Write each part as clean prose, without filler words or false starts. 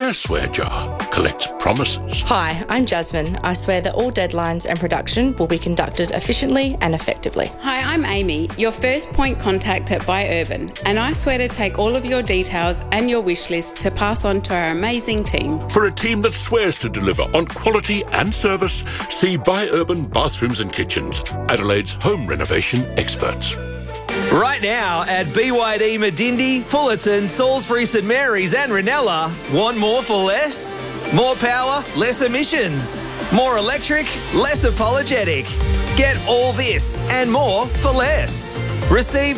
Her swear jar collects promises. Hi, I'm Jasmine. I swear that all deadlines and production will be conducted efficiently and effectively. Hi, I'm Amy, your first point contact at Buy Urban, and I swear to take all of your details and your wish list to pass on to our amazing team. For a team that swears to deliver on quality and service, see Buy Urban Bathrooms and Kitchens, Adelaide's home renovation experts. Right now at BYD Medindi, Fullerton, Salisbury St Mary's and Ranella, want more for less? More power, less emissions. More electric, less apologetic. Get all this and more for less. Receive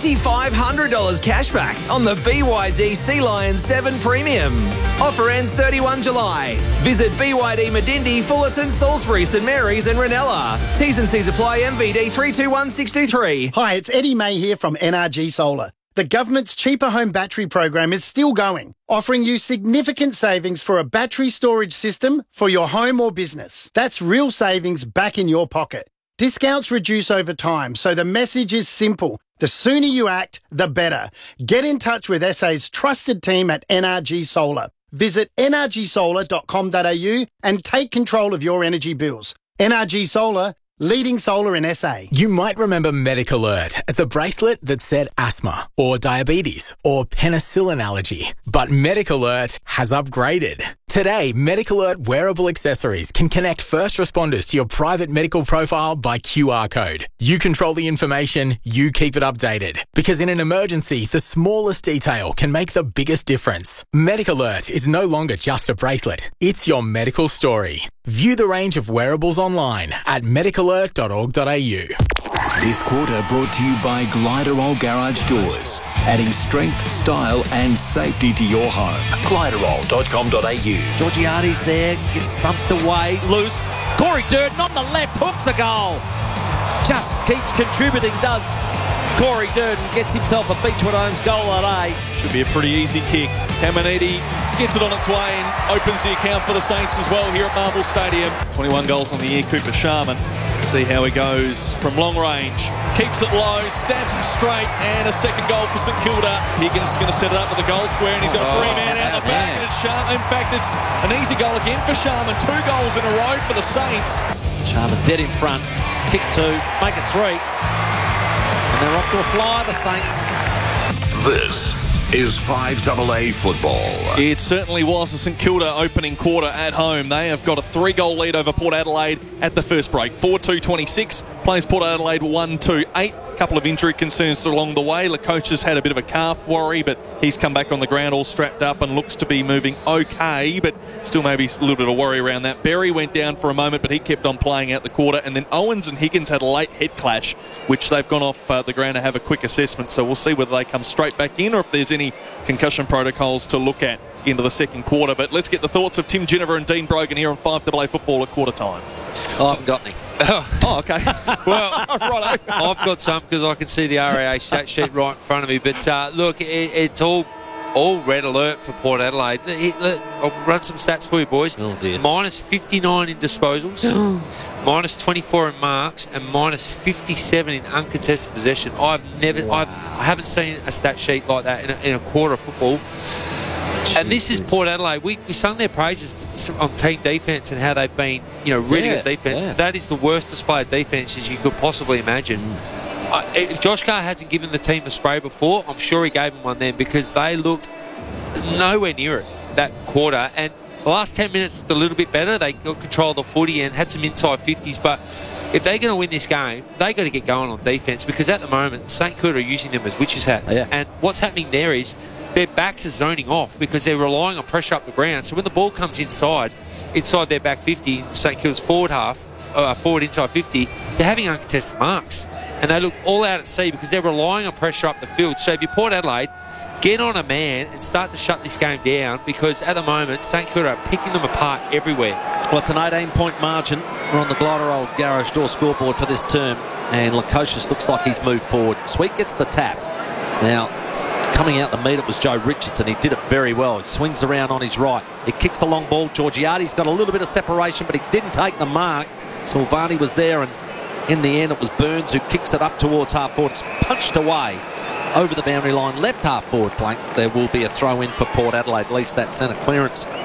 $2,500 cash back on the BYD Sea Lion 7 Premium. Offer ends 31 July. Visit BYD Medindi, Fullerton, Salisbury St Mary's and Ranella. T's and C's apply. MVD 321623. Hi, it's Eddie May here from NRG Solar. The government's Cheaper Home Battery program is still going, offering you significant savings for a battery storage system for your home or business. That's real savings back in your pocket. Discounts reduce over time, so the message is simple. The sooner you act, the better. Get in touch with SA's trusted team at NRG Solar. Visit nrgsolar.com.au and take control of your energy bills. NRG Solar, leading solar in SA. You might remember MedicAlert as the bracelet that said asthma or diabetes or penicillin allergy. But MedicAlert has upgraded. Today, MedicAlert wearable accessories can connect first responders to your private medical profile by QR code. You control the information, you keep it updated. Because in an emergency, the smallest detail can make the biggest difference. MedicAlert is no longer just a bracelet. It's your medical story. View the range of wearables online at medicalert.org.au. This quarter brought to you by Gliderol Garage Doors, adding strength, style and safety to your home. Gliderol.com.au. Georgiades there, gets thumped away, loose. Corey Durden on the left, hooks a goal. Just keeps contributing, does Corey Durden. Gets himself a Beechwood Homes goal at 8. Should be a pretty easy kick. Caminiti gets it on its way and opens the account for the Saints as well here at Marvel Stadium. 21 goals on the year, Cooper Sharman. See how he goes from long range. Keeps it low, stabs it straight, and a second goal for St Kilda. Higgins is going to set it up with the goal square, and he's got a three-man out the back. And it's Sharman. In fact, it's an easy goal again for Sharman. 2 goals in a row for the Saints. Sharman dead in front. Kick 2, make it 3. And they're off to a flyer, the Saints. This is 5AA football. It certainly was the St Kilda opening quarter at home. They have got a 3-goal lead over Port Adelaide at the first break. 4-2-26. Plays Port Adelaide 1-2-8. Couple of injury concerns along the way. Lacocha's had a bit of a calf worry, but he's come back on the ground all strapped up and looks to be moving okay, but still maybe a little bit of worry around that. Berry went down for a moment, but he kept on playing out the quarter. And then Owens and Higgins had a late head clash, which they've gone off the ground to have a quick assessment. So we'll see whether they come straight back in or if there's any concussion protocols to look at into the second quarter. But let's get the thoughts of Tim Ginniver and Dean Brogan here on 5AA football at quarter time. I haven't got any. Oh, okay. Well, I've got some because I can see the RAA stat sheet right in front of me. But look, it's all red alert for Port Adelaide. I'll run some stats for you, boys. Oh, dear. Minus 59 in disposals, minus 24 in marks, and minus 57 in uncontested possession. I haven't seen a stat sheet like that in a quarter of football. And this is Port Adelaide. We sung their praises on team defence and how they've been, really good defence. Yeah. That is the worst display of defence as you could possibly imagine. If Josh Carr hasn't given the team a spray before, I'm sure he gave them one then, because they looked nowhere near it that quarter. And the last 10 minutes looked a little bit better. They got control of the footy and had some inside 50s. But if they're going to win this game, they got to get going on defence, because at the moment St Kilda are using them as witches' hats. Yeah. And what's happening there is their backs are zoning off because they're relying on pressure up the ground. So when the ball comes inside their back 50, St Kilda's forward inside 50, they're having uncontested marks. And they look all out at sea because they're relying on pressure up the field. So if you're Port Adelaide, get on a man and start to shut this game down, because at the moment St Kilda are picking them apart everywhere. Well, it's an 18-point margin. We're on the Gliderol Garage Door scoreboard for this term, and Lukosius looks like he's moved forward. Sweet gets the tap. Now, coming out the meet, it was Joe Richardson. He did it very well. He swings around on his right. He kicks a long ball. Georgiades got a little bit of separation, but he didn't take the mark. Silvani was there, and in the end, it was Burns who kicks it up towards half forward. It's punched away over the boundary line, left half forward flank. There will be a throw in for Port Adelaide, at least that centre clearance.